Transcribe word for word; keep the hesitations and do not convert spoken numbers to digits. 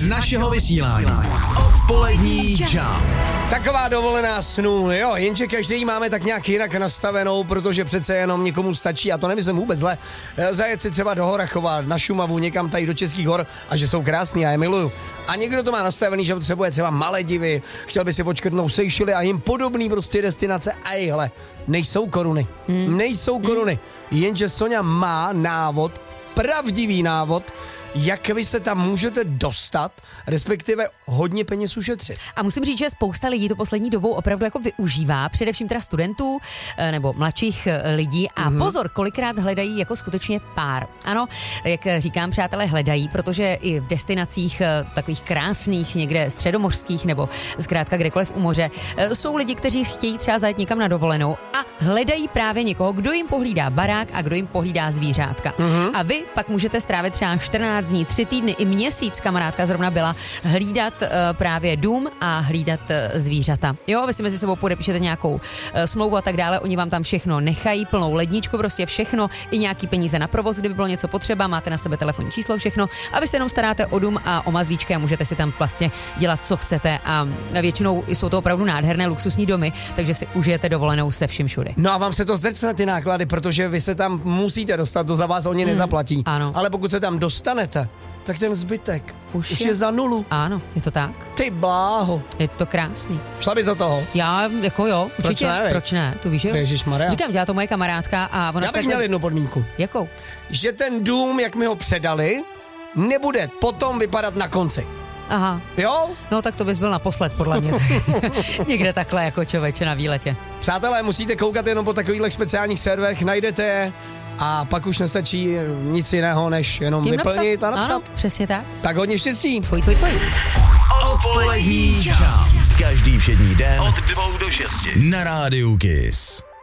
z našeho vysílání. Odpolední čau. Taková dovolená snů, jo, jenže každý máme tak nějak jinak nastavenou, protože přece jenom někomu stačí, a to nemyslím vůbec zle, zajet si třeba do Horachova, na Šumavu, někam tady do Českých hor, a že jsou krásný, já je miluju. A někdo to má nastavený, že potřebuje třeba Maledivy, chtěl by si počkrtnout Seychely a jim podobný prostě destinace, a jhle, nejsou koruny, hmm. nejsou koruny, jenže Soňa má návod, pravdivý návod, jak vy se tam můžete dostat, respektive hodně peněz ušetřit. A musím říct, že spousta lidí to poslední dobou opravdu jako využívá, především teda studentů nebo mladších lidí a mm-hmm. pozor, kolikrát hledají jako skutečně pár. Ano, jak říkám, přátelé hledají, protože i v destinacích takových krásných, někde středomořských nebo zkrátka kdekoliv u moře, jsou lidi, kteří chtějí třeba zajet někam na dovolenou a hledají právě někoho, kdo jim pohlídá barák a kdo jim pohlídá zvířátka. Mm-hmm. A vy pak můžete strávit třeba čtrnáct dní, tři týdny i měsíc, kamarádka zrovna byla, hlídat uh, právě dům a hlídat uh, zvířata. Jo, vy si mezi sebou podepíšete nějakou uh, smlouvu a tak dále, oni vám tam všechno nechají, plnou ledničku, prostě všechno, i nějaký peníze na provoz, kdyby bylo něco potřeba, máte na sebe telefonní číslo, všechno, a vy se jenom staráte o dům a o mazlíčky a můžete si tam vlastně dělat, co chcete, a většinou jsou to opravdu nádherné luxusní domy, takže si užijete dovolenou se vším všude. No a vám se to zdrcne ty náklady, protože vy se tam musíte dostat, to za vás oni mm, nezaplatí. Ano. Ale pokud se tam dostanete, tak ten zbytek už, už je. je za nulu. Ano, je to tak. Ty bláho. Je to krásný. Šla bys do toho? Já, jako jo, určitě. Proč ne? Proč ne? Tu víš, jo? Ježišmarja. Říkám, dělá to moje kamarádka a ona... Já bych se měl jako... jednu podmínku. Jakou? Že ten dům, jak mi ho předali, nebude potom vypadat na konci. Aha. Jo? No tak to bys byl naposled, podle mě. Někde takhle jako člověče na výletě. Přátelé, musíte koukat jenom po takových speciálních serverech, najdete je a pak už nestačí nic jiného, než jenom Tím vyplnit napsat? a napsat. Ano, přesně tak. Tak hodně štěstí. Tvoj, tvoj, tvoj. Odpolední čau. Každý všední den od dvou do šesti na rádiu Kiss.